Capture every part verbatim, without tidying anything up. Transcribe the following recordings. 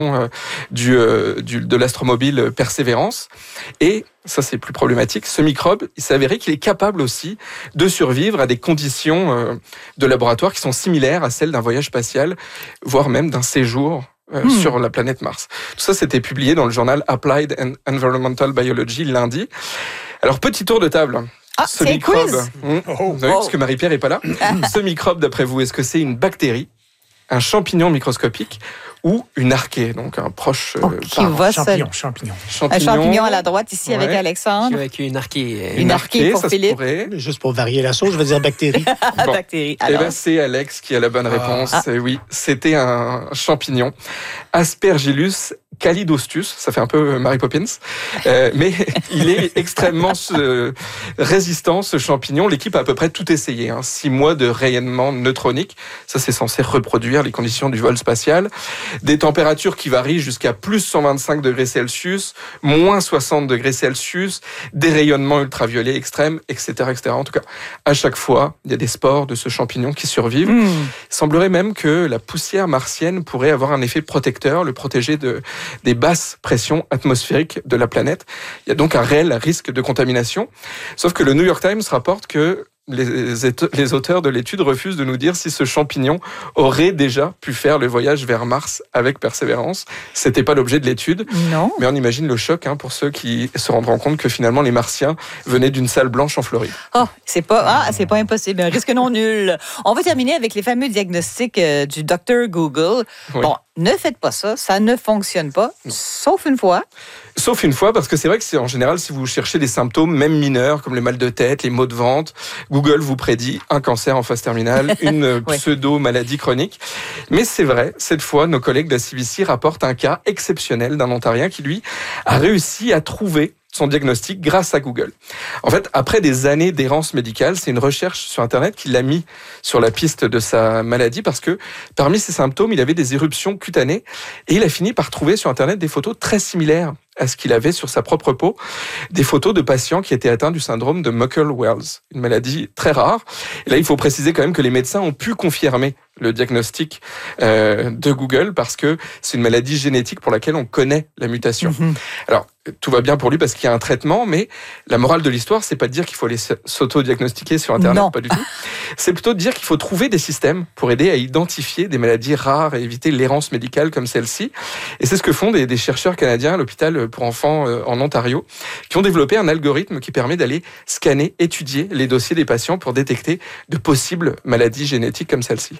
euh, du, euh, du, de l'astromobile Persévérance. Et ça, c'est plus problématique. Ce microbe, il s'est avéré qu'il est capable aussi de survivre à des conditions euh, de laboratoire qui sont similaires à celles d'un voyage spatial, voire même d'un séjour euh, mmh. sur la planète Mars. Tout ça, c'était publié dans le journal Applied and Environmental Biology lundi. Alors, petit tour de table. Ah, ce c'est microbe, quiz. Mmh, oh, vous savez, oh. parce que Marie-Pierre n'est pas là. Ce microbe, d'après vous, est-ce que c'est une bactérie, un champignon microscopique ou une archée, donc un proche oh, qui va champignon, champignon. champignon. Un champignon à la droite ici ouais. avec Alexandre. Avec une archée. Une, une archée pour ça Philippe. Pourrait... Juste pour varier la sauce, je veux dire bactérie. Bon. Bactérie. Et ben c'est Alex qui a la bonne réponse. Ah. Et oui, c'était un champignon, Aspergillus calidostus. Ça fait un peu Mary Poppins, euh, mais il est extrêmement euh, résistant ce champignon. L'équipe a à peu près tout essayé. Hein. Six mois de rayonnement neutronique. Ça c'est censé reproduire les conditions du vol spatial. Des températures qui varient jusqu'à plus cent vingt-cinq degrés Celsius, moins soixante degrés Celsius, des rayonnements ultraviolets extrêmes, et cetera, et cetera. En tout cas, à chaque fois, il y a des spores de ce champignon qui survivent. Mmh. Il semblerait même que la poussière martienne pourrait avoir un effet protecteur, le protéger de, des basses pressions atmosphériques de la planète. Il y a donc un réel risque de contamination. Sauf que le New York Times rapporte que Les, les auteurs de l'étude refusent de nous dire si ce champignon aurait déjà pu faire le voyage vers Mars avec Persévérance. C'était pas l'objet de l'étude. Non. Mais on imagine le choc hein, pour ceux qui se rendront compte que finalement les Martiens venaient d'une salle blanche en Floride. Oh, c'est pas, ah, c'est pas impossible. Un risque non nul. On va terminer avec les fameux diagnostics euh, du docteur Google. Oui. Bon, ne faites pas ça, ça ne fonctionne pas, non. sauf une fois. Sauf une fois, parce que c'est vrai que c'est en général, si vous cherchez des symptômes, même mineurs, comme les mal de tête, les maux de ventre, Google vous prédit un cancer en phase terminale, une ouais. pseudo-maladie chronique. Mais c'est vrai, cette fois, nos collègues de la C B C rapportent un cas exceptionnel d'un Ontarien qui, lui, a réussi à trouver son diagnostic grâce à Google. En fait, après des années d'errance médicale, c'est une recherche sur Internet qui l'a mis sur la piste de sa maladie parce que parmi ses symptômes, il avait des éruptions cutanées et il a fini par trouver sur Internet des photos très similaires à ce qu'il avait sur sa propre peau, des photos de patients qui étaient atteints du syndrome de Muckle-Wells, une maladie très rare. Et là, il faut préciser quand même que les médecins ont pu confirmer le diagnostic euh, de Google parce que c'est une maladie génétique pour laquelle on connaît la mutation. Mm-hmm. Alors, tout va bien pour lui parce qu'il y a un traitement, mais la morale de l'histoire, c'est pas de dire qu'il faut aller s'auto-diagnostiquer sur Internet, non. pas du tout. C'est plutôt de dire qu'il faut trouver des systèmes pour aider à identifier des maladies rares et éviter l'errance médicale comme celle-ci. Et c'est ce que font des, des chercheurs canadiens à l'hôpital pour enfants euh, en Ontario, qui ont développé un algorithme qui permet d'aller scanner, étudier les dossiers des patients pour détecter de possibles maladies génétiques comme celle-ci.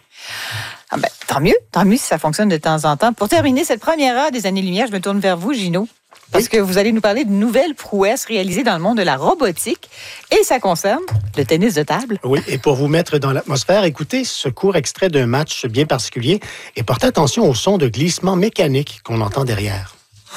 Ah ben, tant mieux, tant mieux si ça fonctionne de temps en temps. Pour terminer cette première heure des années-lumière, je me tourne vers vous, Gino. Parce que vous allez nous parler de nouvelles prouesses réalisées dans le monde de la robotique. Et ça concerne le tennis de table. Oui, et pour vous mettre dans l'atmosphère, écoutez ce court extrait d'un match bien particulier et portez attention au son de glissement mécanique qu'on entend derrière.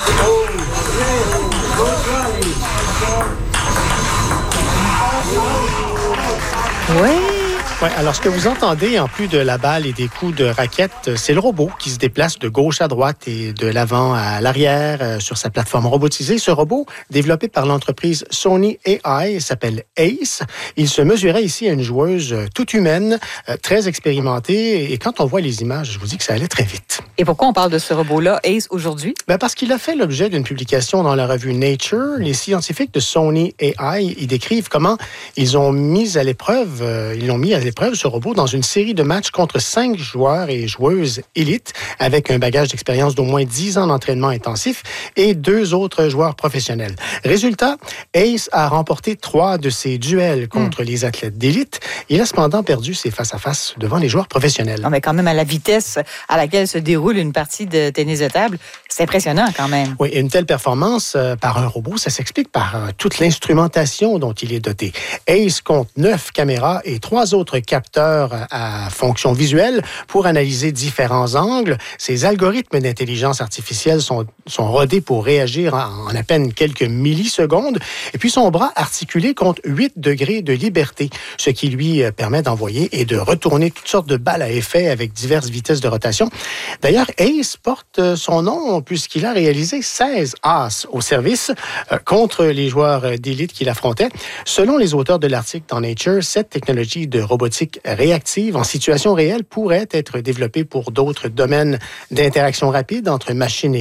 Oui. Ouais, alors, ce que vous entendez, en plus de la balle et des coups de raquette, c'est le robot qui se déplace de gauche à droite et de l'avant à l'arrière euh, sur sa plateforme robotisée. Ce robot, développé par l'entreprise Sony A I, s'appelle Ace. Il se mesurait ici à une joueuse euh, toute humaine, euh, très expérimentée. Et quand on voit les images, je vous dis que ça allait très vite. Et pourquoi on parle de ce robot-là, Ace, aujourd'hui? Ben parce qu'il a fait l'objet d'une publication dans la revue Nature. Les scientifiques de Sony A I y décrivent comment ils ont mis à l'épreuve, euh, ils l'ont mis à l'épreuve, ce robot, dans une série de matchs contre cinq joueurs et joueuses élites avec un bagage d'expérience d'au moins dix ans d'entraînement intensif et deux autres joueurs professionnels. Résultat, Ace a remporté trois de ses duels contre mmh. les athlètes d'élite. Il a cependant perdu ses face-à-face devant les joueurs professionnels. Non, mais quand même, à la vitesse à laquelle se déroule une partie de tennis de table, c'est impressionnant quand même. Oui, une telle performance euh, par un robot, ça s'explique par euh, toute l'instrumentation dont il est doté. Ace compte neuf caméras et trois autres capteurs à fonction visuelle pour analyser différents angles. Ces algorithmes d'intelligence artificielle sont, sont rodés pour réagir en, en à peine quelques millisecondes. Et puis, son bras articulé compte huit degrés de liberté, ce qui lui permet d'envoyer et de retourner toutes sortes de balles à effet avec diverses vitesses de rotation. D'ailleurs, Ace porte son nom puisqu'il a réalisé seize As au service euh, contre les joueurs d'élite qu'il affrontait. Selon les auteurs de l'article dans Nature, cette technologie de robotique réactive en situation réelle pourrait être développée pour d'autres domaines d'interaction rapide entre machines et